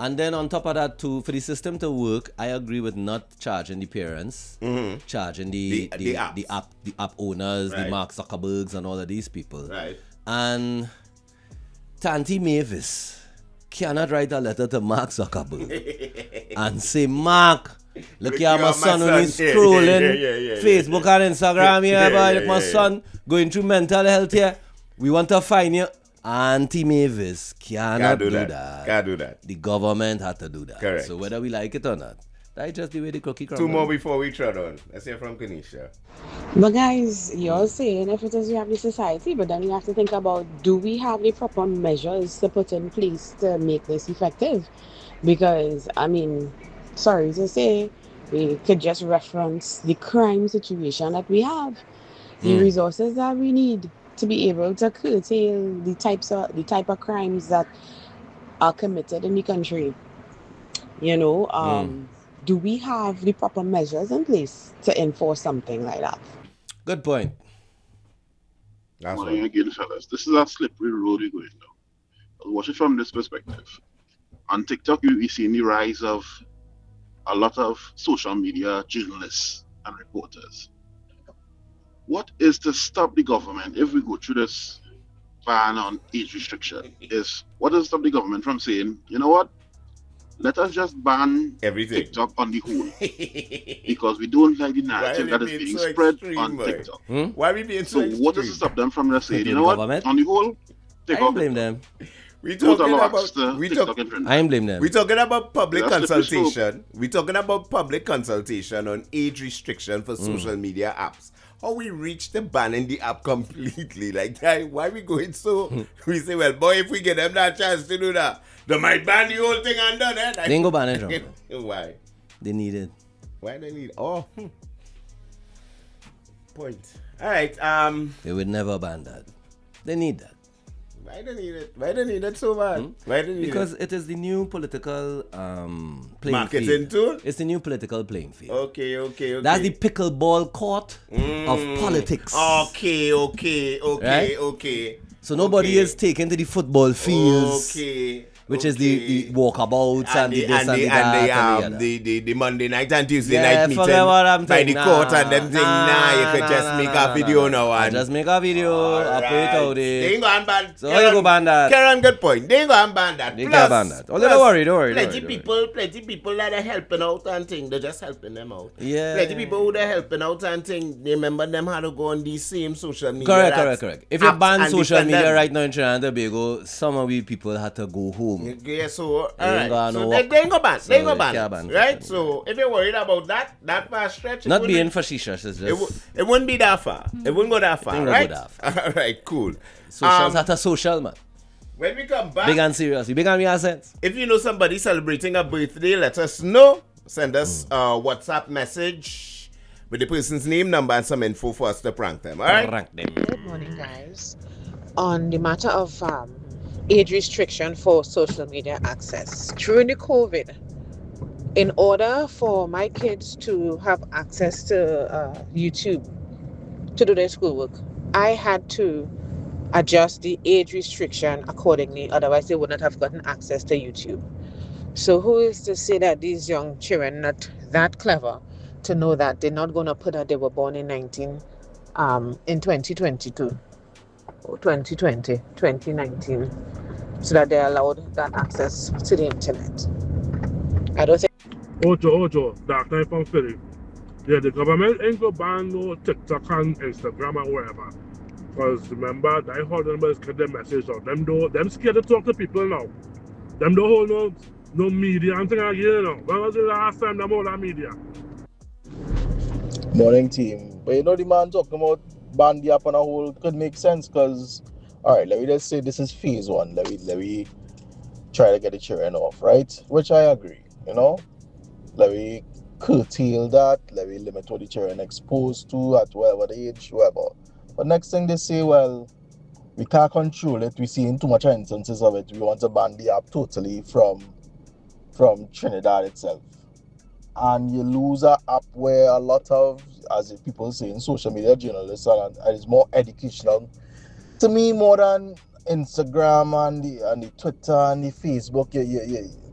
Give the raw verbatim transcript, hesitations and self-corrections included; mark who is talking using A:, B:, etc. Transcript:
A: And then on top of that too, for the system to work, I agree with not charging the parents,
B: mm-hmm.
A: charging the
B: The-
A: the,
B: the
A: the,
B: apps.
A: app the app owners,
B: Right.
A: the Mark Zuckerbergs and all of these people.
B: Right.
A: And Tanti Mavis cannot write a letter to Mark Zuckerberg and say, Mark, look here, my son when he's
B: Yeah, yeah,
A: scrolling
B: yeah, yeah, yeah, yeah,
A: Facebook and Instagram here,
B: Yeah,
A: boy.
B: yeah,
A: Look, my
B: yeah, yeah.
A: son going through mental health here. We want to find you. Auntie Mavis cannot
B: Can't
A: do
B: do
A: that.
B: that. Can't do that.
A: The government had to do that.
B: Correct.
A: So whether we like it or not, that's just the way the cookie
B: Two
A: crumbles.
B: more before we tread on. Let's hear from Kanisha.
C: But guys, you're saying if it is we have the society, but then we have to think about, do we have the proper measures to put in place to make this effective? Because, I mean, sorry to say, we could just reference the crime situation that we have, the
A: Mm.
C: resources that we need to be able to curtail the types of the type of crimes that are committed in the country. You know, um, do we have the proper measures in place to enforce something like that?
A: Good point.
B: That's
D: Morning
B: one.
D: again, fellas. This is a slippery road we're going down. I'll watch it from this perspective. On TikTok, you we see the rise of a lot of social media journalists and reporters. What is to stop the government if we go through this ban on age restriction? Is what does stop the government from saying, you know what? Let us just ban
B: Everything.
D: TikTok on the whole because we don't like the narrative
B: Why are
D: that
B: we
D: is
B: being
D: being
B: so
D: spread
B: extreme,
D: on
B: boy?
D: TikTok.
A: Hmm?
B: Why are we being so
D: So what does to
B: extreme?
D: stop them from just saying, you
A: Blame
D: know what?
A: government.
D: On the whole,
A: I
D: take
A: ain't
D: off
A: blame them.
B: We
D: total
B: talking
D: locks
B: about
D: the
B: we
D: TikTok
B: talk,
D: infringement.
A: I ain't blame them.
B: we talking about public
D: That's the slippery
B: consultation. We talking about public consultation on age restriction for social media apps. How we reach the banning the app completely? Like, why, why we going so? We say, well, boy, if we get them that chance to do that, they might ban the whole thing and done it.
A: They ain't go ban it, John.
B: Why?
A: They need it.
B: Why they need? Oh, hmm. Point. All right. Um,
A: They would never ban that. They need that.
B: why they need it? Why they need it so bad? Why they need
A: Because
B: it?
A: it is the new political um, playing
B: Marketing
A: field.
B: tool?
A: It's the new political playing field.
B: Okay, okay, okay.
A: That's the pickleball court
B: Mm.
A: of politics.
B: Okay, okay, okay,
A: Right?
B: okay.
A: So nobody
B: okay.
A: is taken to the football fields,
B: Okay.
A: which is the, the
B: okay.
A: walkabouts and, the this and,
B: and
A: the,
B: the,
A: that
B: and the,
A: and
B: um,
A: the,
B: the, the, the Monday night and Tuesday
A: Yeah,
B: night meeting
A: forget what I'm
B: by
A: saying.
B: the
A: Nah,
B: court and them thing. Nah, you could
A: nah,
B: just
A: nah,
B: make
A: nah,
B: a
A: nah,
B: video
A: nah,
B: now
A: nah.
B: and
A: Just make a video, I put it out
B: They
A: there.
B: ain't gonna ban.
A: So how you go ban that?
B: Karen, good point. They ain't gonna ban that.
A: They
B: Plus,
A: can't ban that. Oh,
B: plus,
A: don't worry, don't worry, don't
B: Plenty
A: worry, don't
B: people, plenty people that are helping out and thing. They're just helping them out.
A: Yeah.
B: Plenty people who are helping out and thing. They remember them how to go on these same social media.
A: Correct,
B: apps-
A: correct, correct. If you
B: apps
A: ban
B: and
A: social
B: defend
A: media
B: them.
A: right now in Trinidad and Tobago, some of we people had to go home.
B: Yeah, so
A: They ain't
B: alright.
A: gonna
B: So
A: no
B: they,
A: work.
B: they ain't gonna ban.
A: So
B: They ain't gonna
A: they
B: ban.
A: can't
B: it,
A: ban
B: right?
A: social
B: So if you're worried about that, that far stretch, it
A: Not
B: wouldn't
A: being
B: be-
A: facetious, it's
B: It,
A: just
B: w- it wouldn't be that far. It wouldn't go that far,
A: It wouldn't
B: right?
A: go that
B: All right, cool.
A: socials
B: Um,
A: at a social, man.
B: when we come back,
A: Big and serious. You big and me a sense.
B: if you know somebody celebrating a birthday, let us know. Send us
A: Hmm.
B: a WhatsApp message with the person's name, number, and some info for us to prank them. All right?
A: Rank them.
C: Good morning, guys. On the matter of um, age restriction for social media access, during the COVID, in order for my kids to have access to uh, YouTube to do their schoolwork, I had to adjust the age restriction accordingly. Otherwise, they would not have gotten access to YouTube. So who is to say that these young children not that clever to know that they're not going to put that they were born in nineteen um, in twenty twenty-two or twenty twenty, twenty nineteen, so that they're allowed that access to the internet? I don't think.
E: Ojo, Ojo, Dark Knight from Philly. Yeah, the government ain't gonna ban no TikTok and Instagram and wherever. Because remember, die hard numbers get their message out. Them do them scared to talk to people now. Them don't hold no no media and thing like you know. When was the last time them hold that media?
F: Morning team. But you know the man talking about ban the app on a whole could make sense because alright, let me just say this is phase one. Let me let me try to get the children off, right? Which I agree, you know. Let me curtail that, let me limit what the children exposed to at whatever the age, whatever. But next thing they say, well, we can't control it. We're seeing too much instances of it. We want to ban the app totally from from Trinidad itself. And you lose an app where a lot of, as people say in social media, journalists are, and it's more educational to me more than Instagram and the and the Twitter and the Facebook. You, you, you,